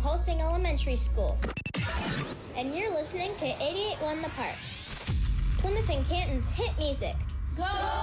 Pulsing Elementary School. And you're listening to 88.1 The Park, Plymouth and Canton's hit music. Go!